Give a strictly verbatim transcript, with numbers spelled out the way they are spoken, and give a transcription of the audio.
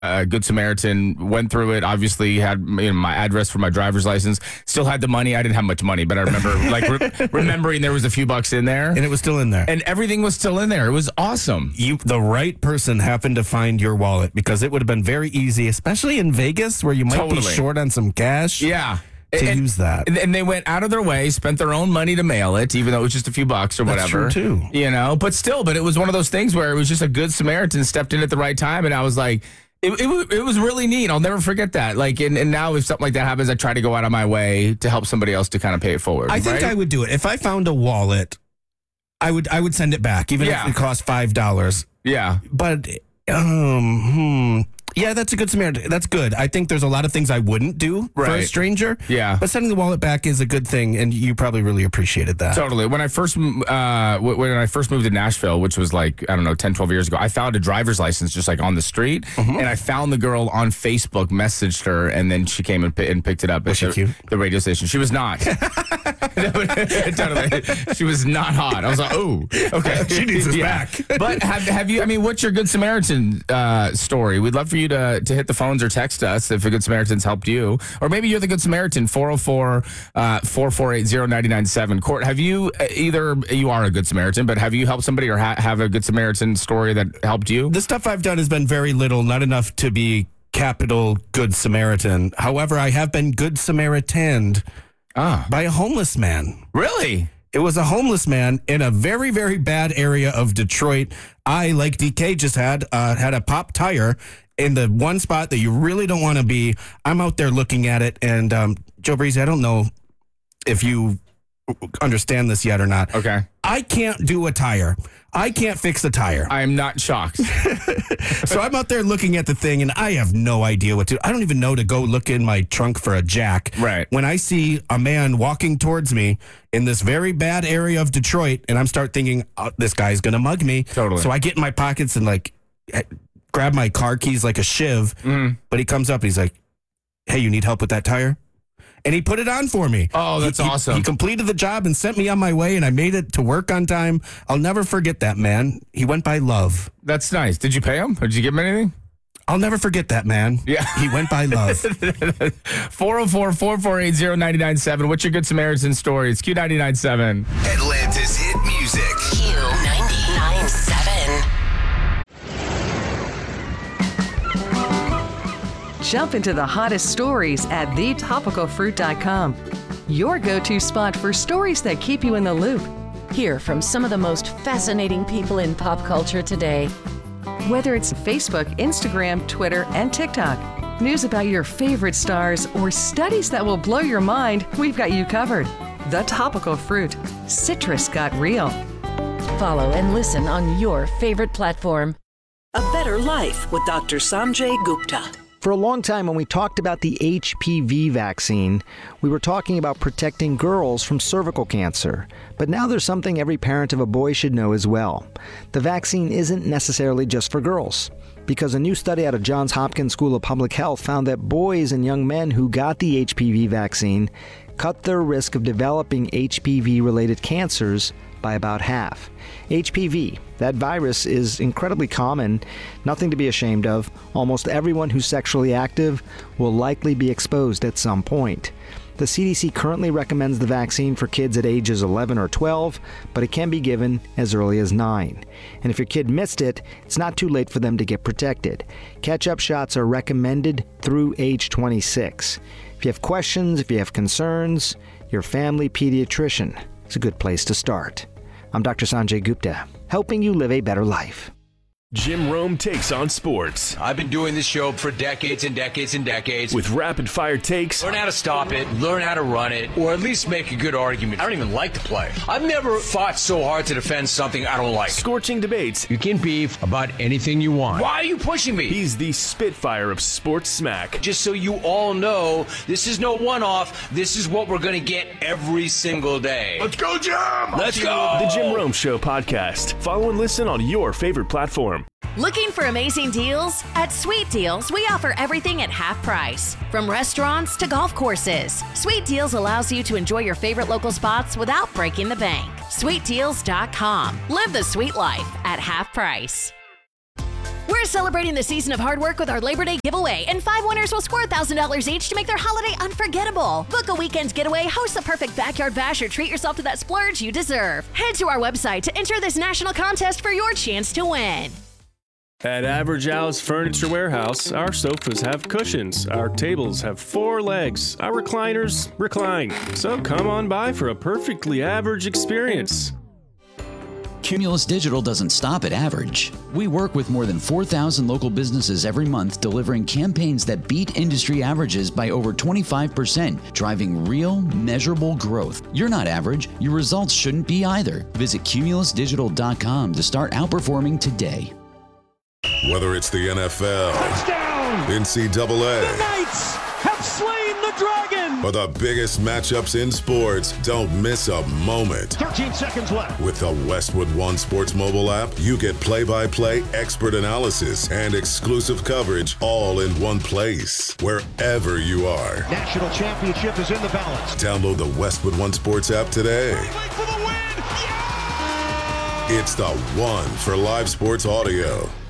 uh, Good Samaritan, went through it, obviously had you know, my address for my driver's license, still had the money. I didn't have much money, but I remember like re- remembering there was a few bucks in there. And it was still in there. And everything was still in there. It was awesome. You, the right person happened to find your wallet because it would have been very easy, especially in Vegas where you might Totally. be short on some cash. Yeah. To and, use that. And they went out of their way, spent their own money to mail it, even though it was just a few bucks or That's whatever. true, too. You know, but still, but it was one of those things where it was just a Good Samaritan stepped in at the right time. And I was like, it, it, was- it was really neat. I'll never forget that. Like, and, and now if something like that happens, I try to go out of my way to help somebody else to kind of pay it forward. I think right? I would do it. If I found a wallet, I would I would send it back, even Yeah. if it cost five dollars. Yeah. But, um, hmm. Yeah, that's a good Samaritan. That's good. I think there's a lot of things I wouldn't do for a Right. stranger. Yeah. But sending the wallet back is a good thing, and you probably really appreciated that. Totally. When I first uh, w- when I first moved to Nashville, which was like, I don't know, ten, twelve years ago, I found a driver's license just like on the street. And I found the girl on Facebook, messaged her, and then she came and, pi- and picked it up Was at she the, cute? the radio station. She was not. Totally. She was not hot. I was like, oh, okay. She needs us Yeah. back. But have, have you, I mean, what's your Good Samaritan uh, story? We'd love for you to, to hit the phones or text us if a Good Samaritan's helped you. Or maybe you're the Good Samaritan, four oh four, four four eight, oh nine nine seven. Court, have you uh, either, you are a Good Samaritan, but have you helped somebody or ha- have a Good Samaritan story that helped you? The stuff I've done has been very little, not enough to be capital Good Samaritan. However, I have been Good Samaritaned Ah, by a homeless man. really? It was a homeless man in a very, very bad area of Detroit. I, like D K just had, uh, had a pop tire in the one spot that you really don't want to be. I'm out there looking at it, and um, Joe Breeze, I don't know if you understand this yet or not. Okay. I can't do a tire. I can't fix the tire. I am not shocked. So I'm out there looking at the thing, and I have no idea what to do. I don't even know to go look in my trunk for a jack. Right. When I see a man walking towards me in this very bad area of Detroit, and I'm start thinking, oh, this guy's going to mug me. Totally. So I get in my pockets and, like, grab my car keys like a shiv. Mm. But he comes up, and he's like, hey, you need help with that tire? And he put it on for me. Oh, that's He- he- awesome. He completed the job and sent me on my way, and I made it to work on time. I'll never forget that, man. He went by love. That's nice. Did you pay him? Or did you give him anything? I'll never forget that, man. Yeah. He went by love. four oh four, four four eight, oh nine nine seven. What's your Good Samaritan story? It's Q ninety-nine point seven. Atlanta's hit music. Q ninety-nine point seven. Jump into the hottest stories at the topical fruit dot com. Your go-to spot for stories that keep you in the loop. Hear from some of the most fascinating people in pop culture today. Whether it's Facebook, Instagram, Twitter, and TikTok, news about your favorite stars, or studies that will blow your mind, we've got you covered. The Topical Fruit. Citrus got real. Follow and listen on your favorite platform. A Better Life with Doctor Sanjay Gupta. For a long time, when we talked about the H P V vaccine, we were talking about protecting girls from cervical cancer. But now there's something every parent of a boy should know as well. The vaccine isn't necessarily just for girls, because a new study out of Johns Hopkins School of Public Health found that boys and young men who got the H P V vaccine cut their risk of developing H P V-related cancers by about half. H P V, that virus, is incredibly common, nothing to be ashamed of. Almost everyone who's sexually active will likely be exposed at some point. The C D C currently recommends the vaccine for kids at ages eleven or twelve, but it can be given as early as nine. And if your kid missed it, it's not too late for them to get protected. Catch-up shots are recommended through age twenty-six. If you have questions, if you have concerns, your family pediatrician is a good place to start. I'm Doctor Sanjay Gupta, helping you live a better life. Jim Rome takes on sports I've been doing this show for decades and decades and decades. with rapid-fire takes, Learn how to stop it, learn how to run it, or at least make a good argument. I don't even like the play. I've never fought so hard to defend something I don't like. scorching debates. You can beef about anything you want. Why are you pushing me? He's the Spitfire of sports smack. Just so you all know, this is no one-off. This is what we're going to get every single day. Let's go, Jim! Let's go! The Jim Rome Show podcast. Follow and listen on your favorite platform. Looking for amazing deals? At Sweet Deals, we offer everything at half price. From restaurants to golf courses, Sweet Deals allows you to enjoy your favorite local spots without breaking the bank. sweet deals dot com. Live the sweet life at half price. We're celebrating the season of hard work with our Labor Day giveaway, and five winners will score one thousand dollars each to make their holiday unforgettable. Book a weekend getaway, host the perfect backyard bash, or treat yourself to that splurge you deserve. Head to our website to enter this national contest for your chance to win. At Average Al's Furniture Warehouse, our sofas have cushions, our tables have four legs, our recliners recline. So come on by for a perfectly average experience. Cumulus Digital doesn't stop at average. We work with more than four thousand local businesses every month, delivering campaigns that beat industry averages by over twenty-five percent, driving real, measurable growth. You're not average. Your results shouldn't be either. Visit cumulus digital dot com to start outperforming today. Whether it's the N F L, touchdown, N C double A, the Knights have slain the dragon, or the biggest matchups in sports, don't miss a moment. thirteen seconds left. With the Westwood One Sports mobile app, you get play-by-play, expert analysis, and exclusive coverage all in one place, wherever you are. National championship is in the balance. Download the Westwood One Sports app today. Wait for the win! Yeah! It's the one for live sports audio.